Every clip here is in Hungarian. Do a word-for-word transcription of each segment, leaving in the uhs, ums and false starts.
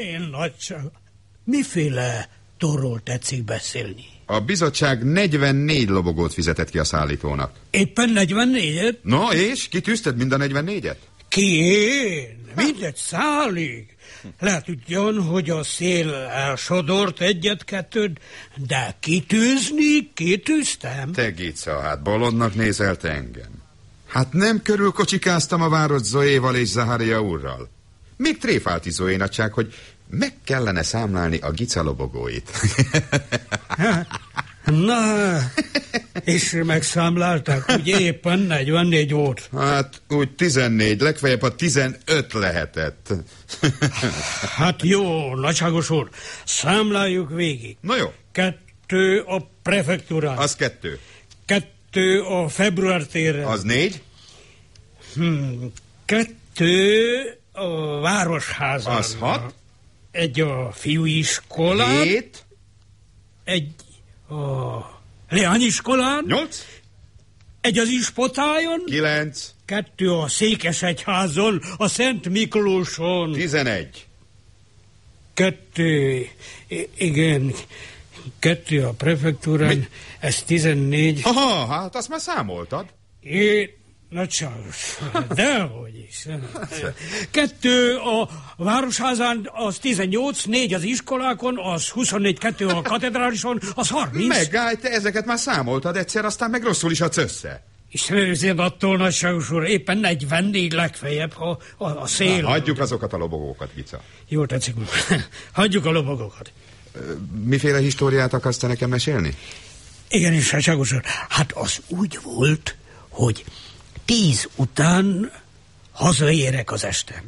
Én nagyság. Miféle torról tetszik beszélni? A bizottság negyvennégy lobogót fizetett ki a szállítónak. Éppen negyvennégyet? No, és? Kitűzted mind a negyvennégyet? Ki én? Mindegy szálig. Lehet ugyan, hogy a szél elsodort egyet-kettőt, de kitűzni kitűztem. Te Gica, hát bolondnak nézel te engem. Hát nem körülkocsikáztam a város Zoéval és Zaharia úrral. Még tréfálti Zoé nagyság, hogy meg kellene számlálni a Gica lobogóit. Na, és megszámlálták, hogy éppen negyvennégy volt. Hát úgy tizennégy, legfeljebb a tizenöt lehetett. Hát jó, nagyságos úr, számláljuk végig. Na jó. Kettő a prefektúrán. Az kettő. Kettő a február téren. Az négy. Hmm, kettő a városházán. Az hat. Egy a fiúiskolán. Hét. Egy a leányiskolán. Nyolc. Egy az ispotájon. Kilenc. Kettő a Székesegyházon, a Szent Miklóson. Tizenegy. Kettő, igen, kettő a prefektúrán, mi? Ez tizennégy. Aha, hát azt már számoltad. Én, nagyságos, dehogy is. Kettő a városházán, az tizennyolc, négy az iskolákon, az huszonnégy, kettő a katedrálison, az harminc. Megállj, te ezeket már számoltad egyszer, aztán meg rosszul is adsz össze. És nézzél attól, nagyságos úr, éppen negyvennégy legfeljebb, ha a, a szél... Na, hagyjuk azokat a lobogókat, Gica. Jól tetszik, hagyjuk a lobogókat. Miféle históriát akarsz te nekem mesélni? Igen, és nagyságos úr, hát az úgy volt, hogy tíz után hazaérek az este.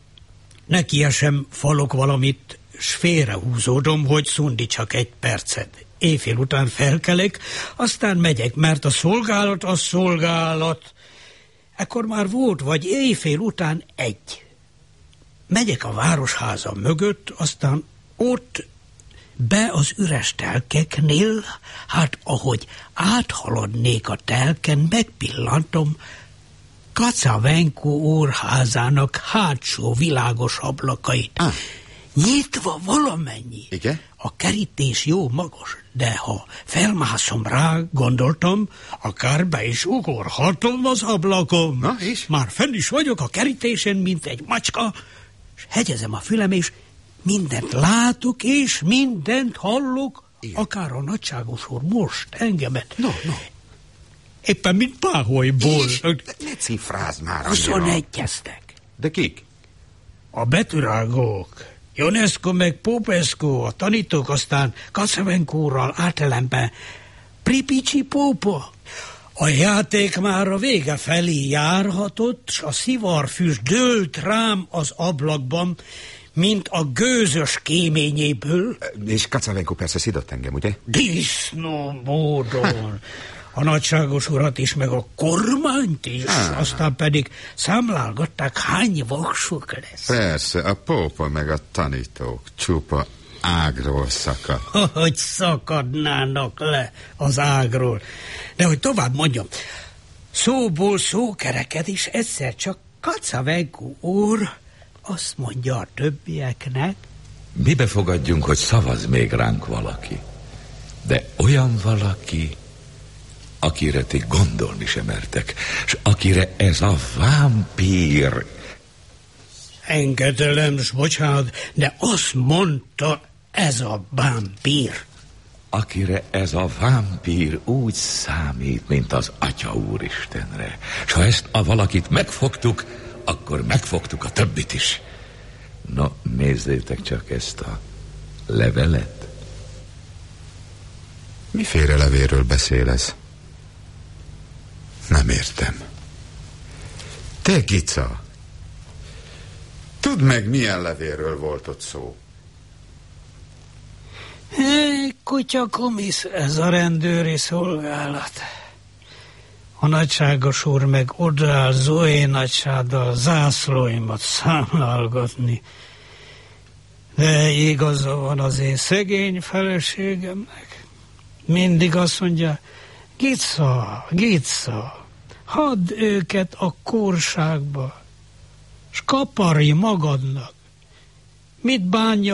Nekiesem, falok valamit, s félrehúzódom, hogy szundi csak egy percet. Éjfél után felkelek, aztán megyek, mert a szolgálat a szolgálat. Ekkor már volt, vagy éjfél után egy. Megyek a városháza mögött, aztán ott be az üres telkeknél, hát ahogy áthaladnék a telken, megpillantom Kacavenko úrházának hátsó világos ablakait. Ah. Nyitva valamennyi. Igen? A kerítés jó magas, de ha felmászom rá, gondoltam, akár be is ugorhatom az ablakon. Na, és? Már fenn is vagyok a kerítésen, mint egy macska, és hegyezem a fülem, és mindent látok, és mindent hallok, igen. Akár a nagyságos úr most engemet. No, no. Éppen mint páholyból. És ne cifrázd már. huszonegyeztek. De kik? A betűrágók. Ionescu meg Popescu, a tanítók, aztán Kacavenkóral átelemben Pripicsi Pópa. A játék már a vége felé járhatott, s a szivarfüst dőlt rám az ablakban, mint a gőzös kéményéből. És Kacavenko persze szidott engem, ugye? Disznó módon. A nagyságos urat is, meg a kormányt is, ah. Aztán pedig számlálgatták, hány vaksuk lesz. Persze, a pópa meg a tanítók csupa ágról szakad. Hogy szakadnának le az ágról. De hogy tovább mondjam, szóból szókereket is egyszer csak Kacavenko úr azt mondja a többieknek. Mibe fogadjunk, hogy szavaz még ránk valaki, de olyan valaki, akire ti gondolni sem mertek, és akire ez a vámpír... Engedelem, s bocsánat, de azt mondta, ez a vámpír. Akire ez a vámpír úgy számít, mint az Atya Úristenre. És ha ezt a valakit megfogtuk, akkor megfogtuk a többit is. No, nézzétek csak ezt a levelet. Miféle levélről beszél ez? Nem értem. Te, Gica, tudd meg, milyen levélről volt ott szó. Hé, kutya komisz, ez a rendőri szolgálat. A nagyságos úr meg odaáll Zoé nagysáddal zászlóimat számlálgatni. De igaza van az én szegény feleségemnek. Mindig azt mondja, Gica, Gica, hadd őket a kórságba, s kaparj magadnak. Mit bánja